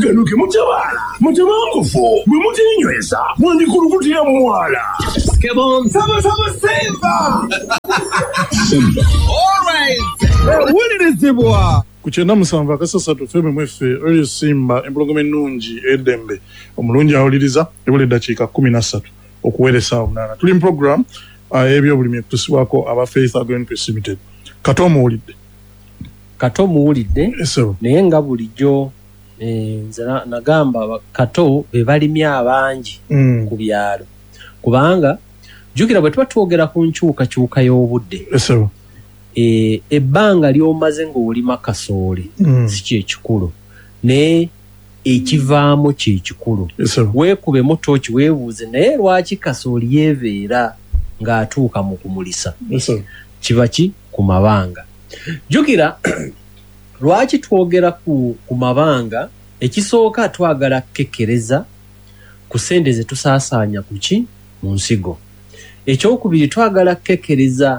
ganuke mutabala mutamangufu bwe mutinywesa mwandikulukutira mwala Kebon Saba Simba Alright Wulirizibwa Kuchenda musanva kasasatu feme mwefe Early Simba empologome nungi edembe omulungi awuliriza ebule dakiika 13 okuweresa omunana tuli mu program ebyobulimi tusibwako aba Faith Agro Limited Kato muwulidde naye nga bulijjo nze nagamba Kato be balimi abangi ku byalo kubanga jukira bwe tuba twogera ku nkyukakyuka y'obudde ebbanga ly'omaze ng'olima kasooli si kyekikulu naye ekivaamu kyekikulu weekubemu tooki weebuuze naye lwaki kasooli yeebeera ng'atuuka mu kumulisa kiba ki ku mabanga jukira lwaki twogera ku mabanga ekisooka twagala kkekereza ku ssente ze tusaasaanya ku ki mu nsigo ekyokubiri twagala kkekereza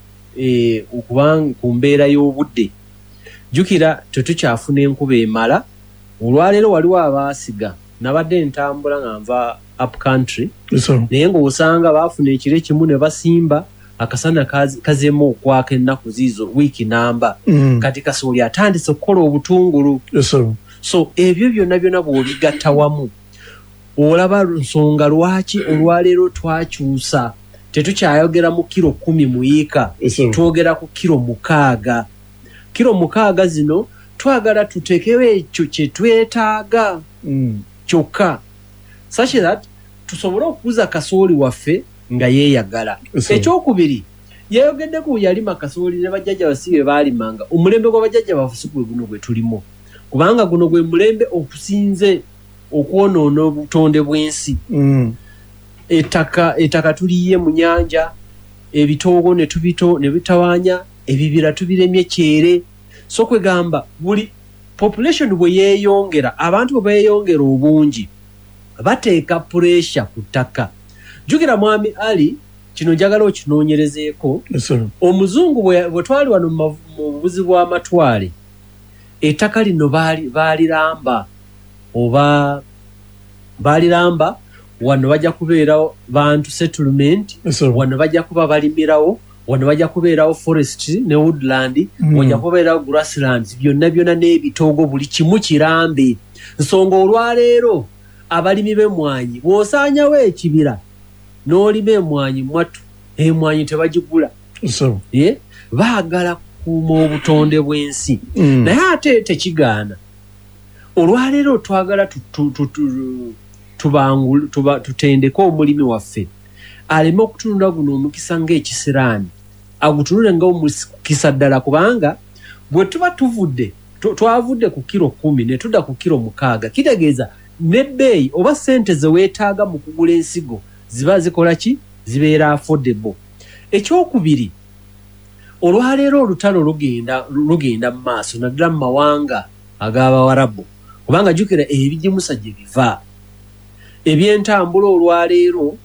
ku mbeera y'obudde jukira tetukyafuna enkuba emala olwaleero waliwo abaasiga nabadde ntambula nga nva up country naye ng'osanga baafuna ekiro kimu ne basimba akasana kazemu okwaka ennaku ziizo wiiki namba kati kasooli atandise okukola obutungulu so ebyo byonna bw'obigatta wamu olaba nsonga lwaki olwaleero twakyusa tetukyayogera mu kilo 10 mu yiika twogera ku kilo 6 kilo 6 zino twagala tutekewo ekyo kye twetaaga kyokka such that tusobole okukuza kasooli waffe nga yeeyagala ekyokubiri yeeyogeddeko yalima kasooli ne bajjajja basibe baalimanga omulembe gw'abajjajja baffe guno gwe tulimo kubanga guno gwe mulembe okusinze okwonoona obutonde bw'ensi ettaka tuliye mu nyanja ebitoogo ne bitawaanya ebibira tubiremye kyere so kwegamba buli population bwe yeeyongera abantu bwe beeyongera obungi bateeka pressure ku ttaka jukira mwami Ali kino njagala okinoonyerezeeko omuzungu bwe twali wano mu bubuzi bw'amatwale ettaka lino baaliramba wano bajja kubeerawo bantu settlement wano bajja kuba balimirawo wano bajja kubeerawo forest ne woodland wajja kubeerawo grasslands byonna n'ebitoogo buli kimu kirambe nsonga olwaleero abalimi b'emmwanyi bw'osaanyawo ekibira n'olima emmwanyi mwatu emmwanyi tebagigula baagala kukuuma obutonde bw'ensi naye ate tekigaana olwaleero twagala tutendeke omulimi waffe aleme okutunula guno omukisa ng'ekisiraani agutunule ng'omukisa ddala kubanga bwe tuba twavudde ku kilo 10 ne tudda ku kilo 6 kitegeeza n'ebbeeyi oba ssente ze weetaaga mu kugula ensigo ziba zikola ki zibeera affordable ekyokubiri olwaleero olutalo lugenda mu maaso naddala mu mawanga ag'abawarabu kubanga jukira ebigimusa gye biva ebyentambula olwaleero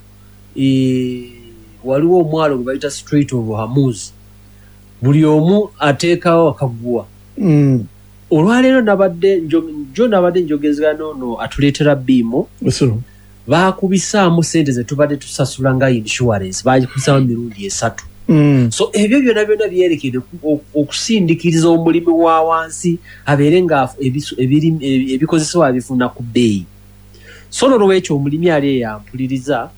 waliwo omwalo gwe bayita Strait of Hormuz buli omu ateekawo akaguwa olwaleero nabadde njogezga noono atuleetera biimo baakubisaamu ssente ze tubadde tusasula nga insurance baagikubisaamu mirundi 3 so ebyo byonna byerekedde okusindikiriza omulimi wa wansi abeere nga ebikozesebwa abifuna ku bbeeyi so nolwekyo omulimi ali yampuliriza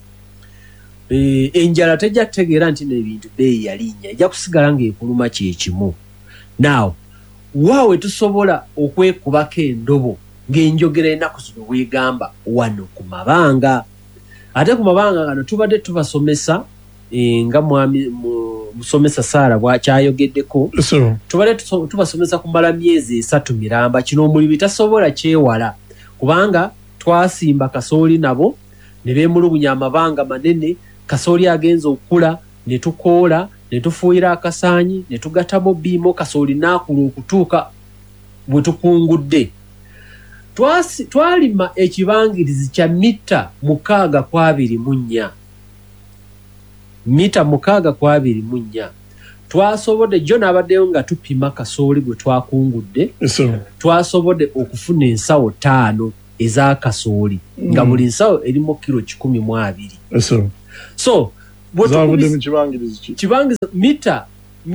enjala tejja kutegeera nti n'ebintu bbeeyi yalinnya ejja kusigala ng'ekuluma kyekimu now waawe tusobola okwekubako endobo ng'enjogera ennaku zino bwegamba wano ku mabanga ate ku mabanga gano tubadde tubasomesa nga musomesa Saara bwakyayogeddeko tubadde tubasomesa kumala myezi 3 miramba kino omulimi tasobola kyewala kubanga twasimba kasooli nabo ne beemulugunya amabanga manene kasooli agenza okukula ne tukoola ne tufuuyira akasaanyi ne tugattamo biimo kasooli n'akula okutuuka bwe tukungudde twalima ekibangirizi kya mita 624 mita 624 twasobodde John abaddeyo nga tupima kasooli gwe twakungudde twasobodde okufuna ensawo 5 eza kasooli nga buli nsawo erimo kilo 12 so zavudde mu kibangirizi mita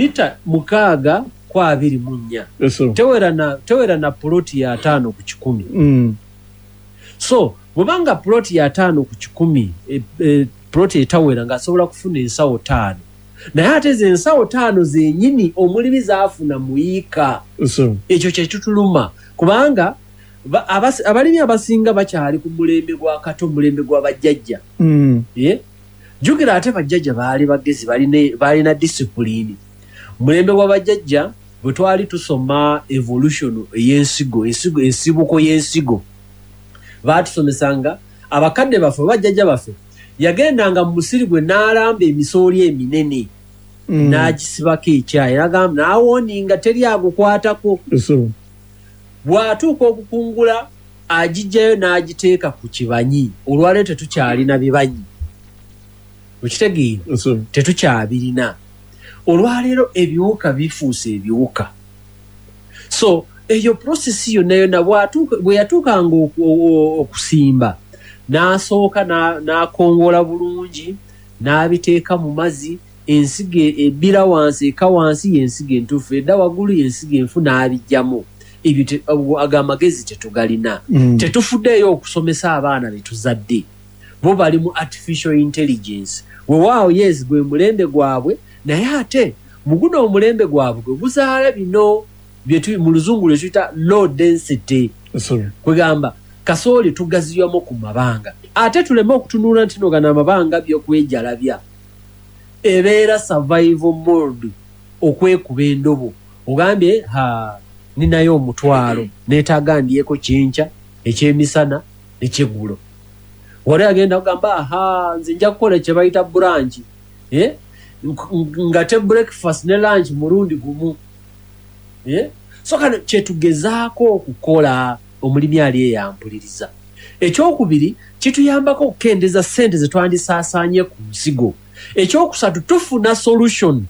624 tewera na ploti ya 5 ku 10 so bwebanga ploti ya 5 ku 10 ploti etawera nga asobola kufuna ensawo 5 naye ate ze ensawo 5 zenyini omulimi zaafuna muyiika ekyo kyekituluma kubanga abalimi abasinga bakyali ku mulembe gwa kato mulembe gwa bajjajja jukira ate bajjajja baali bagezi balina discipline mulembe gwa bajjajja bwe twali tusoma evolution y'ensigo ensibuko y'ensigo baatusomesanga abakadde baffe bajjajja baffe yagendanga mu musiri gwe n'alamba emisooli eminene n'agisibako ekyayi n'agamba n'awooninga teri agukwatako bw'atuuka okukungula agijjayo n'agiteeka ku kibanyi olwaleero tetukyalina bibanyi okitegeera tetukyabirina olwaleero ebiwuka bifuuse ebiwuka so eyo prosesi yonna bwe yatuukanga okusimba n'asooka n'akongola bulungi n'abiteeka mu mazzi ensigo ebbira wansi eka wansi y'ensigo entuufu edda waggulu y'ensigo enfu n'abijjamu ebyo ag'amagezi tetugalina tetufuddeeyo okusomesa abaana betuzadde bo bali mu artificial intelligence weewaawo yes gwe mulembe gwabwe naye ate muguno omulembe gwabwe gwe guzaala bino mu luzungu lwe tuyita low density kwegamba kasooli tugaziywamu ku mabanga ate tuleme okutunuula nti nogana amabanga by'okwejalabya ebeera survival mode okwekuba endobo ogambye ninayo omutwalo neetaaga ndyeko kyenkya ekyemisana ekyeggulo wali agenda kugamba nze nja kukola kye bayita branch nga te breakfast ne lunch mulundi gumu so kano kyetugezaako okukola omulimi ali eyampuliriza ekyokubiri kituyambako okukendeza ssente ze twandisaasaanye ku nsigo ekyokusatu tufuna solution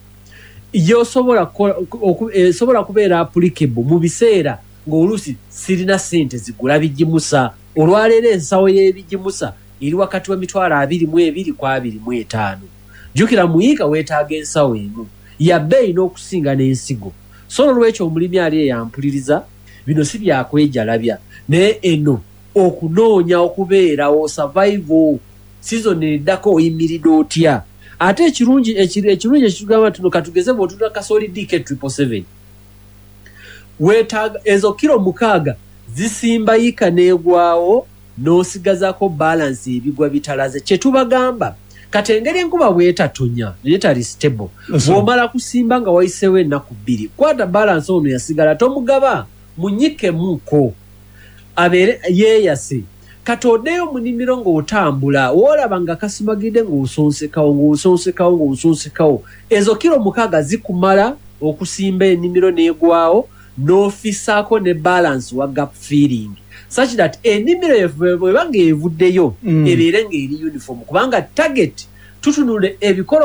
esobola kubeera applicable mu biseera ng'oluusi sirina ssente zigula bigimusa olwaleero ensawo y'ebigimusa eri wakati wa 22,000 ku 25 jjukira muyiika weetaaga ensawo emu ya bbeeyi n'okusinga n'ensigo so olwekyo omulimi ali eyampuliriza bino si byakwejalabya naye eno okunoonya okubeerawo survival season eddako oyimiridde otya ate ekirungi ekitugamba tuno katugeze bw'otunda kasooli DK777 weetaaga ezo kilo 6 zisimba yiika n'egwawo n'osigazaako balance ebigwa bitalaze kye tubagamba kati engeri enkuba bw'etatonya netali stable bw'omala kusimba nga wayiseewo ennaku 2 kwata balance ono yasigala tomugaba munyikemuko abeere yeeyase kati oddeyo mu nnimiro ng'otambula woolaba nga kasimagidde ng'osonsekawo ezo kilo 6 zikumala okusimba ennimiro n'egwawo n'ofisaako ne balance wa gap feeling such that ennimiro bwebanga evuddeyo ebeere ng'eri uniform kubanga target tutunule ebikolo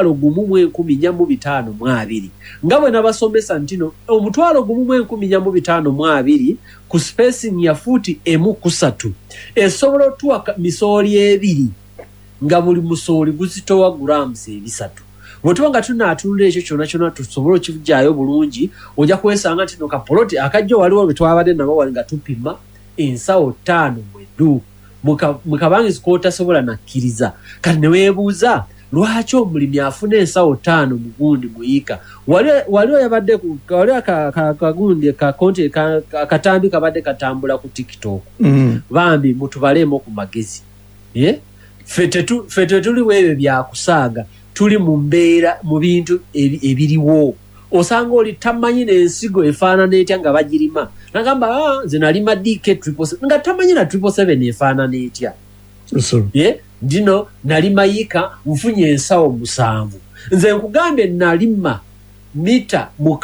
1,452 nga bwe nabasomesa ntino 1,452 ku spacing ya futi 1 esobola otuwa misooli 2 nga buli musooli guzitowa grams 3 bwetuba nga tunaatunula ekyo kyonna tusobola okivujjaayo bulungi ojja kwesanga ntino kapoloti akajja waliwo bwe twabadde nabo wali nga tupima ensawo 5 mwedu mukabangizi kootasobola nakkiriza kati ne weebuuza lwaki omulimi afuna ensawo 5 mugundi muyiika waliwo yabadde waliwo akatambi kabadde katambula ku TikTok bambi mutubaleemu ku magezi ffe tetuliwo ebyo byakusaaga tuli mu mbeera mu bintu ebiriwo osanga oli tamanyi n'ensigo efaanana etya nga bagirima nagamba nze nalima DK777 nga tamanyi na 777 efaanana etya ndino nalima yiika nfunye ensawo 7 nze nkugambye nalima mita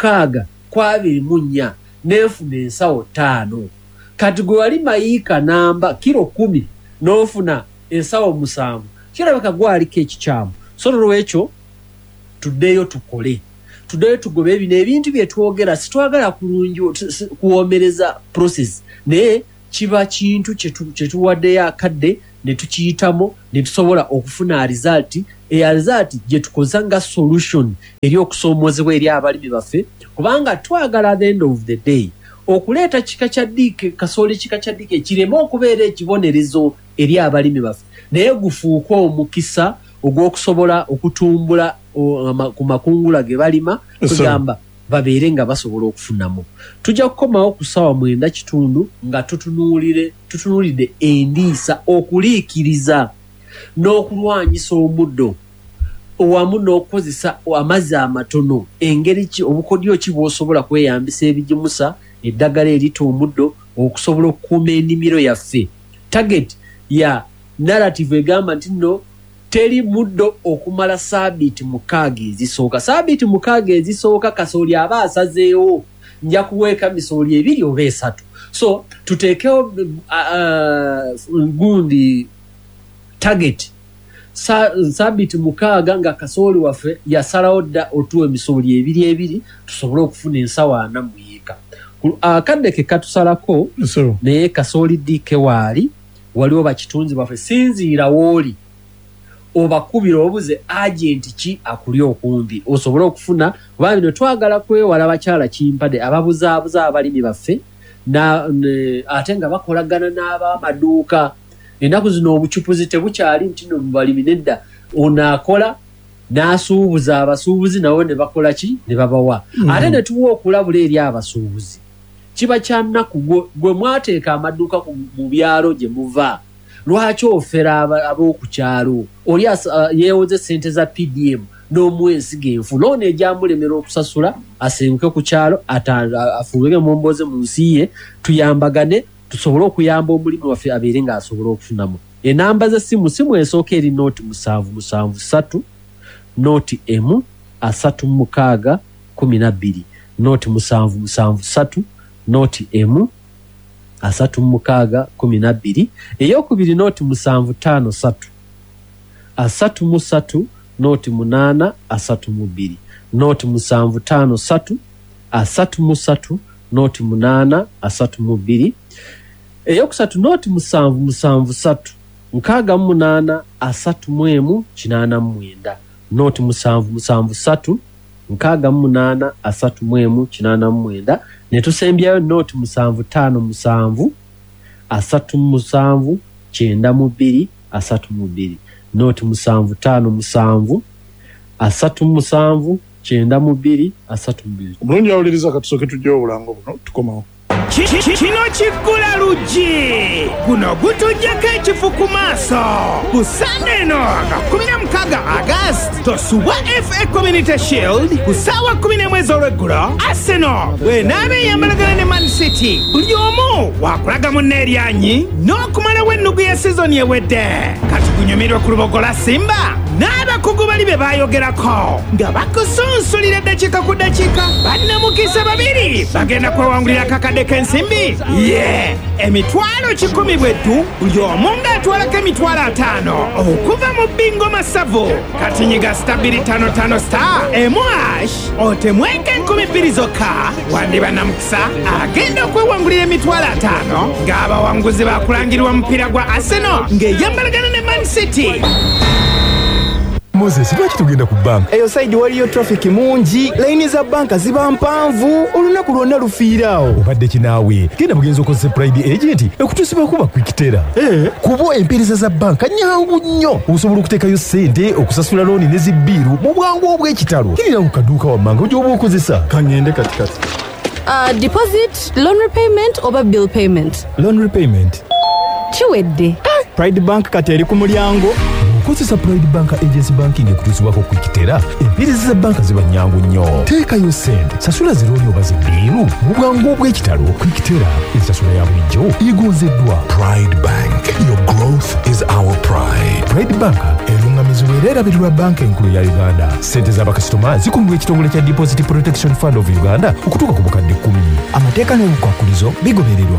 6.24 neefuna ensawo 5 kati gwe walima yiika namba kilo 10 n'ofuna ensawo 7 kirabika gwaliko ekikyamu so lwekyo tuddeyo tukole tudde tugobe ebintu byetwogera sitwagala kulungi kuwomereza process naye kiba kintu kyetuwaddeyo akadde ne tukiyitamu ne tusobola okufuna result result gye tukoza nga solution eri okusoomozebwa eri abalimi baffe kubanga twagala at the end of the day okuleeta kika kya diike kasooli kika kya diike kireme okubeera ekibonerezo eri abalimi baffe naye gufuuka omukisa ogw'okusobola okutumbula ku makungula ge balima kugamba babeere nga basobola okufunamu. Tujja kukomawo ku ssaawa 9:30 nga tutunuulidde endiisa okuliikiriza n'okulwanyisa omuddo wamu n'okukozesa amazzi amatono engeri ki obukodyo ki bw'osobola kweyambisa ebigimusa eddagala erita omuddo okusobola okukuuma ennimiro yaffe. Target ya narrative egamba nti nno teri muddo okumala saabiti 6 ezisooka. Saabiti 6 ezisooka kasooli aba asazeewo nja kuweeka misooli 2 oba 3. So tuteekewo gundi target saabiti 6 nga kasooli waffe yasalawo dda otuwa emisooli 2 tusobole okufuna ensawo 4 mu yiika. Akadde ke katusalako naye kasooli diike waali waliwo bakitunzi baffe sinziira wooli obakubira obuze agenti ki akuli okumbi osobole okufuna kuba bino twagala kwewala bakyala kimpade ababuzaabuza abalimi baffe ate nga bakolagana n'abamaduuka. Ennaku zino obucupuzi tebukyali nti no mubalimi nedda onaakola n'asuubuza abasuubuzi nabo ne bakola ki ne babawa ate ne tuwa okulabula eri abasuubuzi kiba kya nnaku gwe mwateeka amaduuka mu byalo gye muva lwaki ofera ab'oku kyalo oli yeewoze ssente za PDM n'omwensiga enfula ono egyamulemera okusasula asenguke ku kyalo afuulwege mu mbooze mu nsi ye tuyambagane tusobole okuyamba omulimi waffe abeere ng'asobola okufunamu. Enamba z'essimu esooka eri nooti 773 nooti emu 36 12 nooti 773 nooti emu 36 12 eyokubiri nooti 753 33 nooti 8 32 nooti 753 33 nooti 8 32 eyokusatu nooti 773 68 31 89 nooti 773 68 31 89 ne tusembyayo nooti 757 37 92 32 nooti 757 37 92 32. Bulungi awuliriza katusooke tujja obulango buno tukomawo. Kino kiggula luggi guno gutujjako ekifu ku maaso ku Sunday eno nga 16 August tosuwa FA Community Shield ku ssaawa 11 ez'olweggulo Arsenal bw'enaaba eyambalagana ne Man City buli omu wakulaga munne eryanyi n'okumalawo ennugu ya sizoni ewedde kati gunyumirwe ku lubogola Simba n'abakugu bali be baayogerako nga bakusunsulira eddakiika ku ddakiika bannamukisa 2 bagenda kwewangulira akakadde k'ensimbi emitwalo 10 bweddu buli omu ng'atwalako emitwalo 5 okuva mu bingo masavu kati nyiga *255 star emu# otemweke 2000 zokka wandiba namukisa agenda okwewangulira emitwalo 5 ng'abawanguzi bakulangirwa mupiira gwa Arsenal ng'eyambalagana ne Man City. Moses, lwaki tugenda ku banka? Eyo side waliyo traffic mungi, layini za banka ziba mpanvu, olunaku lwonna lufiiraawo. Obadde kinaawe, genda bugenza okozesa Pride Agent ekutuusiba kuba kwikitera. Kuba empeereza za banka nyangu nnyo. Osobola okuteekayo ssente, okusasula looni ne zibbiiru mu bwangu obw'ekitalo. Kirira ku kaduuka wammanga gy'oba okozesa. Kangende katikati. Deposit, loan repayment oba bill payment? Loan repayment. Kiwedde. Pride Bank kati eri ku mulyango. Kozesa Pride Bank Agency Banking ekutuusibwako kwikitera. Empeereza za banka ziba nnyangu nnyo. Teekayo ssente, sasula zirooni oba zibbiiru mu bwangu obw'ekitalo. Kwikitera ensasula ya bulijjo egonzeddwa. Pride Bank, your growth is our pride. Pride Bank erungamizibwa era erabirirwa banka enkulu ya Uganda. Ssente z'abakasitoma zikuumibwa ekitongole kya Deposit Protection Fund of Uganda okutuuka ku bukadde 10. Amateeka n'obukwakulizo bigobererwa.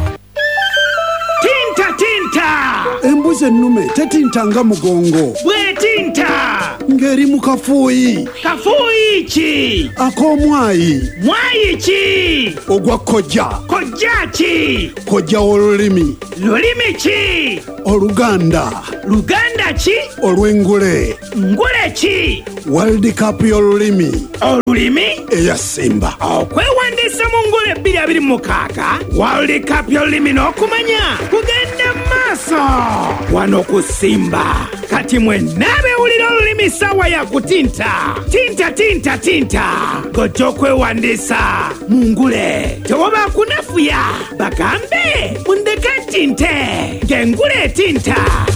Embuzi ennume tetintanga mugongo bwetinta ng'eri mu kafuuyi. Kafuuyi Mwayi ki? Akomwayi. Mwayi ki? Ogwa kojja. Kojja ki? Kojja olulimi. Lulimi ki? Oluganda. Luganda ki? Olw'engule. Ngule ki? World Cup y'olulimi. Olulimi? Eya Simba. Okwewandiisa mu ngule 2026 World Cup y'olulimi n'okumanya kugenda maaso wano ku Simba. Kati mwenna abewulira olulimi ssaawa ya kutinta. Tinta. Gojja okwewandiisa mu ngule. Tewoba kunafuya. Bagambe mundeke tinte. Ng'engule etinta.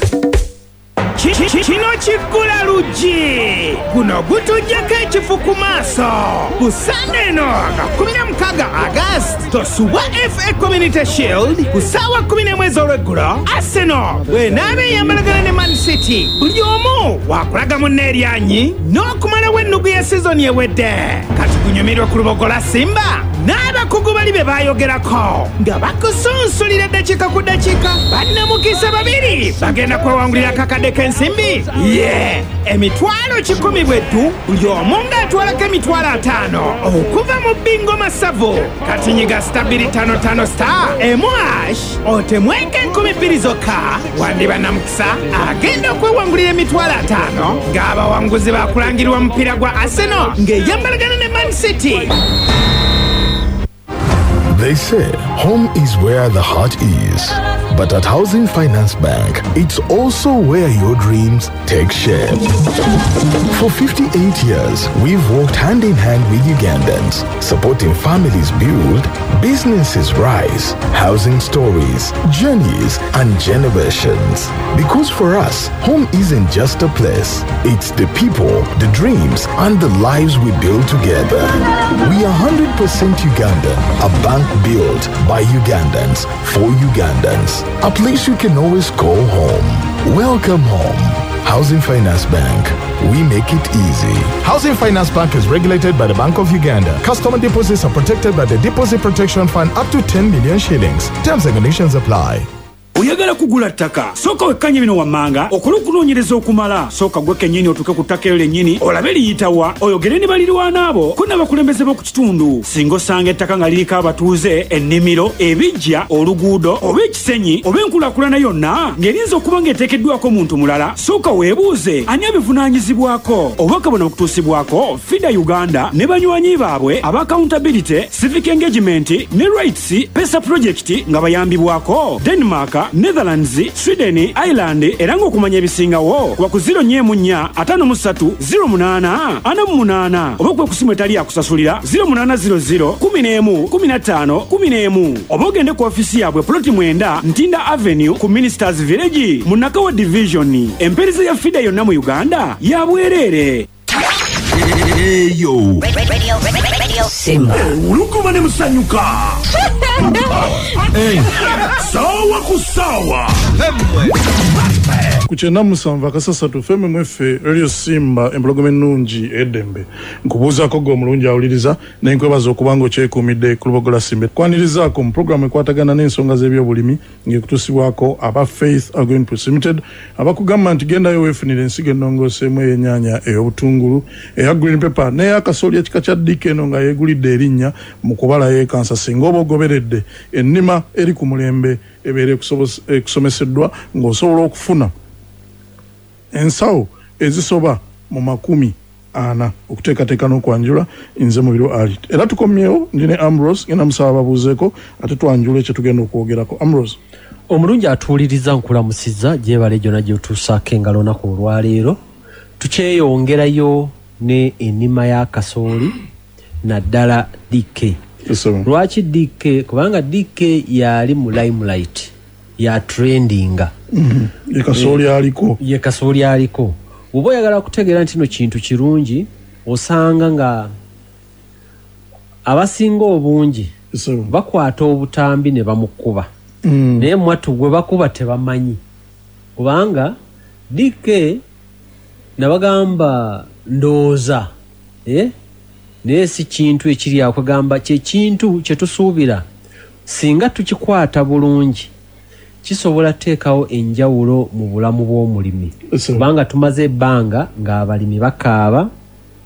Kino kiggula luggi. Guno gutujjako ekifu ku maaso. Ku Sande eno nga 16 August tosuwa FA Community Shield ku ssaawa 11 ez'olweggulo Arsenal bw'enaaba eyambalagana ne Man City. Buli omu wakulaga munne eryanyi n'okumalawo ennugu ya sizoni ewedde. Kati gunyumirwe ku lubogola Simba n'abakugu bali be baayogerako nga bakusunsulira eddakiika ku ddakiika. Bannamukisa babiri bagenda kwewangulira akakadde k'ensimbi emitwalo 100 bweddu, buli omu ng'atwalako emitwalo 5 okuva mu bingo masavu. Kati nyiga *255 #, otemweko 20,000 zokka. Wandi bannamukisa agenda okwewangulira emitwalo 5 ng'abawanguzi bakulangirwa mupiira gwa Arsenal ng'eyambalagana ne Man City. They say home is where the heart is. But at Housing Finance Bank, it's also where your dreams take shape. For 58 years, we've worked hand in hand with Ugandans, supporting families build, businesses rise, housing stories, journeys, and generations. Because for us, home isn't just a place. It's the people, the dreams, and the lives we build together. We are 100% Ugandan, a bank built by Ugandans, for Ugandans. A place you can always call home. Welcome home. Housing Finance Bank. We make it easy. Housing Finance Bank is regulated by the Bank of Uganda. Customer deposits are protected by the Deposit Protection Fund up to 10 million shillings. Terms and conditions apply. Oyagala kugula ttaka soka wekkanye bino wammanga okola okunoonyereza okumala soka gwe kennyini otuuke ku ttaka eryo lennyini olabe liyitawa oyogere ne balirwana abo ko n'abakulembeze b'oku kitundu singa osanga ettaka nga liriko abatuuze ennimiro ebijja oluguudo oba ekisenyi oba enkulaakulana yonna ng'erinza okuba ng'eteekeddwako omuntu mulala soka weebuuze ani abivunaanyizibwako obubaka buno bukutuusibwako FIDA Uganda ne banywanyi baabwe aba accountability civic engagement ne rights pesa project nga bayambibwako Denmark, Netherlands, Sweden, Ireland era ng'okumanya ebisingawo kuba ku 0-4-53-08-48 oba kwe kusimu etali akusasulira 0800-11-15-11 oba ogende ku ofisi yaabwe ploti 9 Ntinda Avenue ku Ministers Village mu Nakawa Division. Empeereza ya FIDA yonna mu Uganda ya bwereere. Yo. Radio Simba. Ulukuma ne musanyuka. Sawa ku sawa. Ku 97 akasasatu femme mweffe Radio Simba embologomu ennungi eddembe nkubuuzaako gwe omulungi awuliriza n'enkwebaza okubanga okyekuumidde ku lubogola Simba. Kwanirizaako mu pulogulaamu ekwatagana n'ensonga z'ebyobulimi ng'ekutuusibwako aba Faith Agroinputs Limited abakugamba nti gendayo weefunire ensigo ennongooseemu ey'ennyaanya ey'obutungulu eya green pepper n'eya kasooli ekika kya DK eno nga yeegulidde erinnya mu kubala y'ekansa singa oba ogoberedde ennima eri ku mulembe ebeere ekusomeseddwa ng'osobola okufuna ensawo ezisoba mu 40 okuteekateeka n'okwanjula nze mu biro ali era tukomyewo ndine Ambrose genda musaba babuuzeeko ate twanjula ekyo tugenda okwogerako. Ambrose omulungi atuwuliriza nkulamusiza gyebale gyonna gyotuusaako engalo olunaku olwaleero tukyeyongerayo ne ennima ya kasooli naddala DK. Lwaki DK? Kubanga DK yali mu limelight ya trendinga. Ye kasooli aliko. Oba oyagala kutegeera nti no kintu kirungi osanga nga abasinga obungi bakwata obutambi ne bamukuba. Naye mwattu gwe bakuba tebamanyi. Kubanga DK nabagamba ndooza naye si kintu ekiri akwegamba kye kintu kye tusuubira singa tukikwata bulungi kisobola teekawo enjawulo mu bulamu bw'omulimi. Kubanga tumaze ebbanga ng'abalimi bakaaba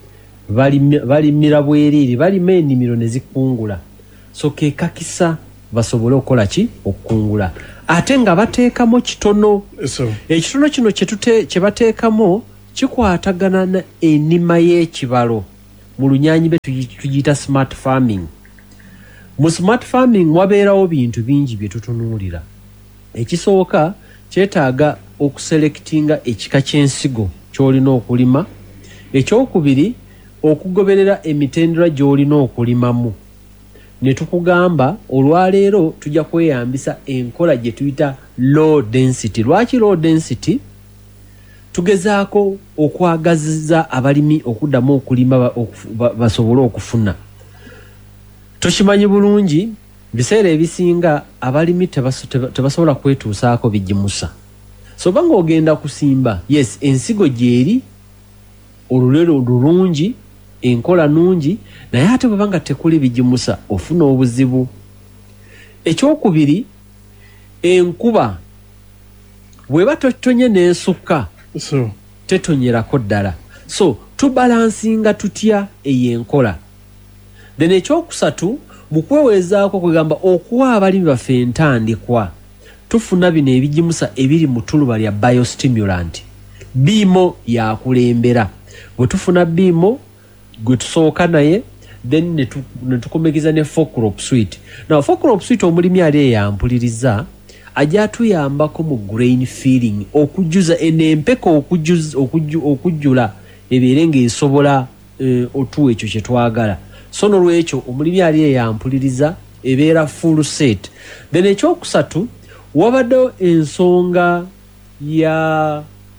balimira bwerere balima ennimiro ne zikungula so kekakisa basobole okukola ki okukungula ate nga bateekamo kitono ekitono kino kye bateekamo kikwatagana na ennima y'ekibalo mu lunyanyi be tugiyita smart farming. Mu smart farming wabeerawo bintu bingi bye tutunuulira. Ekisooka kyetaaga okuselectinga ekika ky'ensigo ky'olina okulima. Ekyokubiri okugoberera emitendera gy'olina okulimamu. Ne tukugamba olwaleero tujja kweyambisa enkola gye tuyita low density. Lwaki low density? Tugezaako okwagaziza abalimi okuddamu okulima basobole okufuna. Tukimanyi bulungi biseera ebisinga abalimi tebasobola kwetuusaako bigimusa. So banga ogenda kusimba, yes, ensigo gyeri olulero lulungi, enkola nungi, naye ate bwebanga tekuli bigimusa ofuna obuzibu. Ekyokubiri, enkuba bweba totonye n'esukka tetonyerako ddala. So tubalansinga tutya eyenkola. Then ekyokusatu mu kwewezaako kwegamba okuwa abalimi baffe entandikwa tufuna bino ebigimusa ebiri mu tuluba lya biostimulant. Biimo yakulembera. Bwe tufuna biimo gwe tusooka naye then ne tukomekiza ne Focrop Suite. Now Focrop Suite omulimi ali eyampuliriza ajja atuyambako mu grain feeding okujuza enempeko okujjula ebeere ng'esobola otuwa ekyo kye twagala. So nolwekyo omulimi ali eyampuliriza ebeera full set. Then ekyokusatu wabaddewo ensonga ya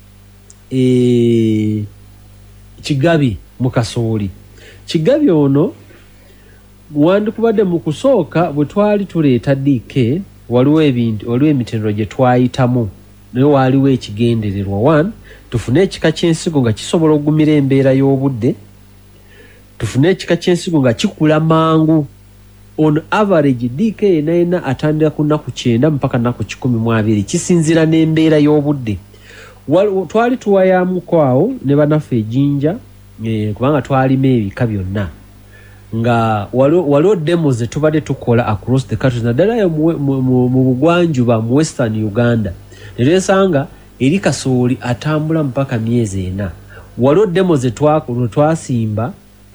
Kigabi mu kasooli. Kigabi ono wandikubadde mu kusooka bwe twali tuleeta DK waliwo emitendera gye twayitamu naye waaliwo ekigendererwa. 1 tufune ekika ky'ensigo nga kisobola okugumira embeera y'obudde. Tufune ekika ky'ensigo nga kikula mangu. On average DK naina atandika ku nnaku 9 mpaka nnaku 12 kisinzira n'embeera y'obudde. Twali tuwayamuko awo ne bannaffe ejinja kubanga twalima ebika byonna nga waliwo demo ze tubadde tukola across the country naddala mu bugwanjuba mu Western Uganda ne twesanga eri kasooli atambula mpaka myezi 4. Waliwo demo ze twasimba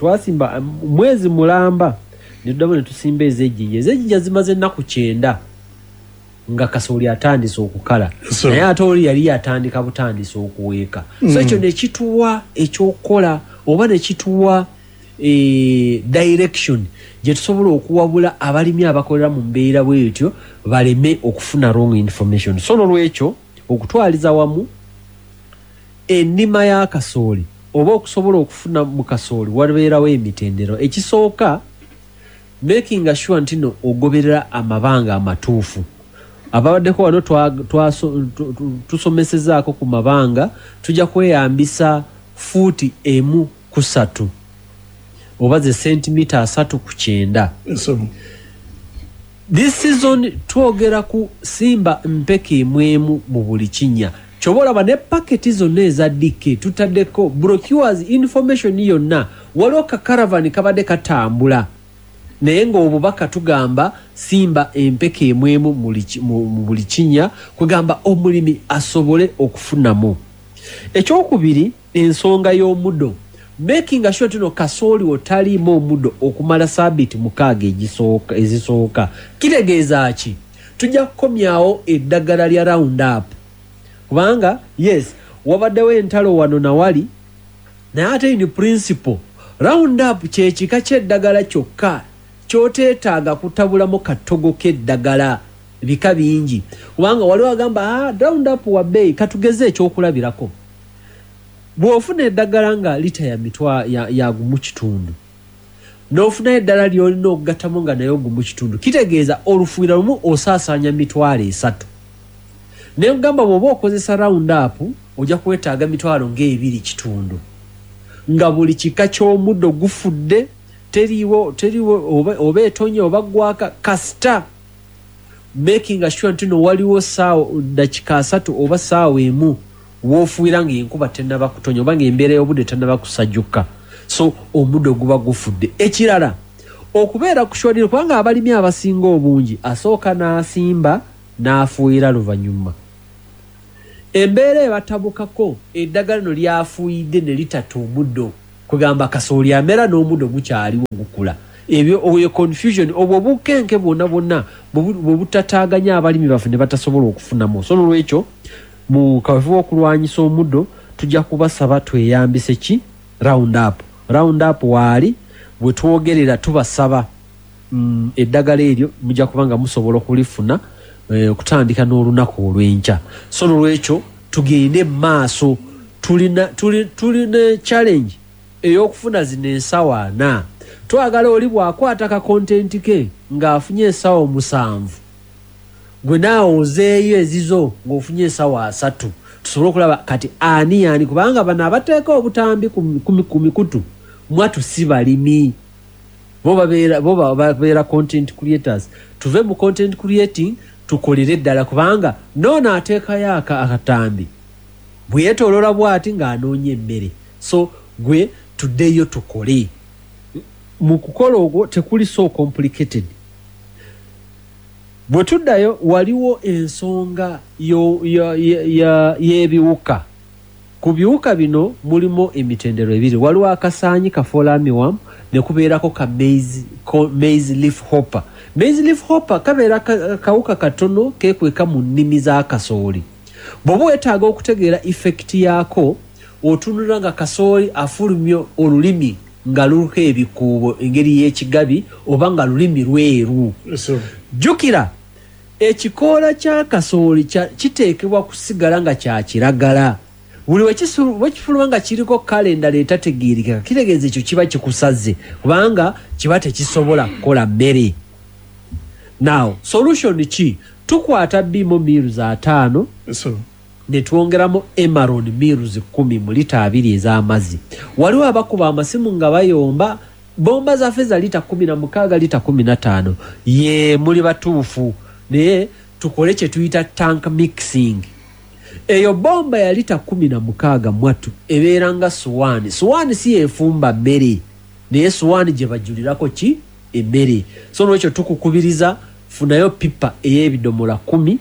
mwezi mulamba ne tuddamu ne tusimba ez'ejjinja zimaze ennaku 9 nga kasooli atandise okukala naye ate oli yali yatandika butandise okuweeka. So ekyo ne kituwa ekyokukola oba ne kituwa direction gye tusobola okuwabula abalimi abakolera mu mbeera bwetyo baleme okufuna wrong information. So nolwekyo okutwaliza wamu ennima ya kasooli oba okusobola okufuna mu kasooli wabeerawo emitendero. Ekisooka making sure nti no ogoberera amabanga amatuufu. Ababaddeko wano tusomesezaako ku mabanga tujja kweyambisa fuuti 1 oba ze sentimita 3 ku 9. This season twogera ku simba mpeke emwemu mu buli kinnya. Kyoboolaba ne paketi zonna eza DK tutaddeko brochures information yonna. Waliwo ka caravan kabadde katambula naye ng'obubaka tugamba simba empeke emwemu mu buli kinnya kwegamba omulimi asobole okufunamu. Ekyokubiri ensonga y'omuddo. Making sure tino kasooli otaliimu omuddo okumala sabiti 6 ezisooka. Kitegeeza ki? Tujja kukomyawo eddagala lya Roundup. Kubanga yes wabaddewo entalo wano na wali naye ate in principle Roundup kyekika ky'eddagala kyokka kyoteetaaga kutabulamu katogo k'eddagala bika bingi. Kubanga waliwo agamba Roundup wa bbeeyi katugeze ekyokulabirako. Bw'ofuna eddagala nga lita ya gumu kitundu n'ofuna eddala ly'olina okugattamu nga nayo gumu kitundu kitegeeza olufuira lumu osaasaanya 3 naye kugamba bw'oba okozesa Roundup ojja kwetaaga 2 kitundu nga buli kika ky'omuddo gufudde teriwo oba etonye oba gwaka kasita making sure nti no waliwo dakika 3 oba saawa 1 woofuira ng'enkuba tennaba kutonya oba ng'embeera y'obudde tennaba kusajjuka. so omuddo guba gufudde. Ekirala okubeera kushwadire kubanga abalimi abasinga obungi asooka n'asimba n'afuuyira luvannyuma. Embeera ebatabukako eddagala lino lyafuuyidde ne litata omuddo kugamba kasooli amera n'omuddo gukyaliwo gukula. Ebyo oyo confusion obwo bukenke bwonna bwebutataaganya abalimi baffe ne batasobola okufunamu. So n'olwekyo mu kaweefube okulwanyisa omuddo tujja kubasaba tweyambise ki round up waali bwe twogerera tubasaba eddagala eryo mujja kubanga musobola okulifuna okutandika n'olunaku olw'enkya. So n'olwekyo tugende maaso tulina challenge ey'okufuna zino ensawo 4. Twagala oli bw'akwata ka kontenti ke ng'afunye ensawo 7 gwe naawe ozeeyo ezizo ng'ofunye ensawo 3 tusobole okulaba kati ani kubanga bano abateeka obutambi ku mikutu mwatu si balimi bo babeera content creators. Tuve mu content creating tukolere ddala kubanga noono ateekayo akatambi bwe yeetooloola bw'ati ng'anoonya emmere. So gwe tuddeyo tukole. Mu kukola ogwo tekuli so complicated. Bwe tuddayo waliwo ensonga y'ebiwuka. Ku biwuka bino mulimu emitendero ebiri. Waliwo akasaanyi ka folamiwamu ne kubeerako ka maize leaf hopper. Maize leaf hopper kabeera kawuka katono keekweka mu nnimi za kasooli. Bw'oba weetaaga okutegeera effect yaako otunula nga kasooli afulumya olulimi nga luliko ebikuubo engeri y'ekigabi oba nga lulimi lweru. Jjukira ekikoola kya kasooli kiteekebwa kusigala nga kya kiragala. Buli wekifuluma nga kiriko kalenda etategeerekeka kitegeeza ekyo kiba kikusaze kubanga kiba tekisobola kukola mmere. Now solution ki? Tukwata bimo miruzi 5 ne twongeramu Emerald miruzi 10 mu lita 2 ez'amazzi. Waliwo abakuba amasimu nga bayomba bomba zaffe za lita 16 lita 15 ye muli batuufu naye tukole kye tuyita tank mixing. Eyo bomba ya lita 16 mwatu ebeera nga suwani si efumba mmere naye suwani gye bajulirako ki emmere. So n'ekyo tukukubiriza funayo pipa ey'ebidomola 10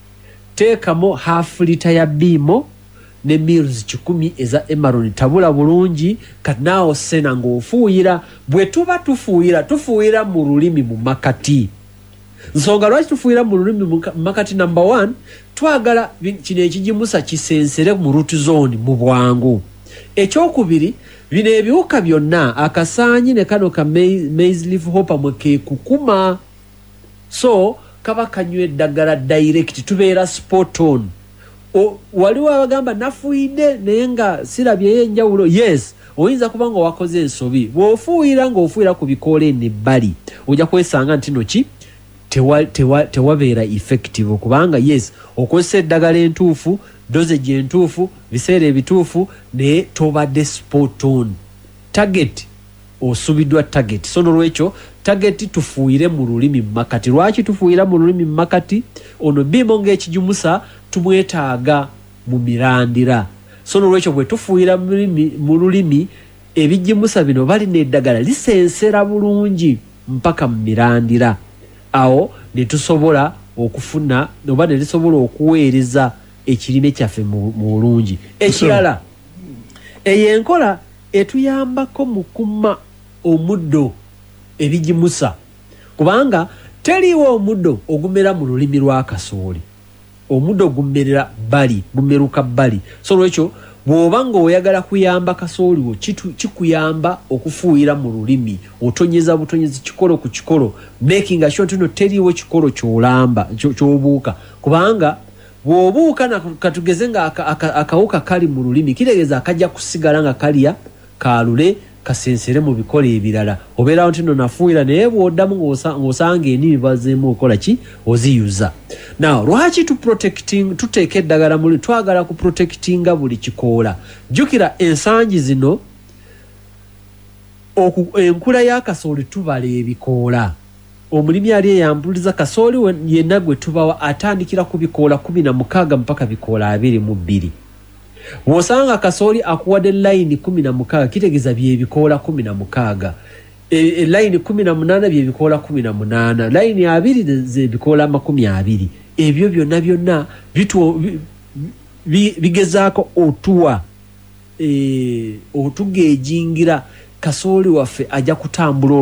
teekamo half lita ya bimo ne miruzi 10 eza Emerald tabula bulungi kati naawe sena ng'ofuuyira. Bwe tuba tufuuyira mu lulimi mu makati. Nsonga lwaki tufuuyira mu lulimi mu makati number 1 twagala kino ekijimusa kisensere mu root zone mu bwangu. Ekyokubiri bino ebiwuka byonna akasaanyi ne kano ka maize leaf hopper mwe keekukuma. So kaba kanywa eddagala direct tubeera spot on. Waliwo abagamba nafuuyidde naye nga sirabyeyo enjawulo. Yes, oyinza kuba nga wakoze ensobi. Bw'ofuuyira ng'ofuuyira ku bikoola eno ebbali ojja kwesanga nti no ki tewabeera effective kubanga yes okozesa eddagala entuufu dosage entuufu biseera ebituufu naye tobadde spot on. Target osubiddwa target. So n'olwekyo target tufuuyire mu lulimi makati. Lwaki tufuuyira mu lulimi makati? Ono bimo ng'ekijumusa tumwetaaga mu mirandira. So n'olwekyo bwe tufuuyira mu lulimi ebijimusa bino balina eddagala lisensera bulungi mpaka mu mirandira. Awo ne tusobola okufuna oba ne lisobola okuweereza ekirime kyaffe mu bulungi. Ekirala eyo enkola etuyambako mu kuma omuddo ebijimusa kubanga teriwo omuddo ogumera mu lulimi lwa kasooli. Omuddo gumeruka bbali. So lwekyo bw'oba ng'oyagala kuyamba kasooli wo kikuyamba okufuuyira mu lulimi otonyeza butonyezi kikolo ku kikolo making sure nti no teriwo kikolo ky'obuuka kubanga bw'obuuka katugeze nga akawuka kali mu lulimi kitegeeza akajja kusigala nga kalya kalule kasensere mu bikola ebirala. Obeerawo nti no nafuuyira naye bw'oddamu ng'osanga ennimi bazeemu okola ki oziyuza. Now lwaki tuteeka eddagala muli twagala ku protectinga buli kikoola. Jjukira ensangi zino enkula ya kasooli tubala ebikoola. Omulimi ali eyambuliza kasooli yenna gwe tubawa atandikira ku bikoola 16 mpaka bikoola 22. Wosanga kasooli akuwadde line 16 kitegeza bye bikoola 16. Line 18 bye bikoola 18. Line 2 ze bikoola 20. Ebyo byonna bigezaako otuwa otugejingira kasooli waffe ajja kutambula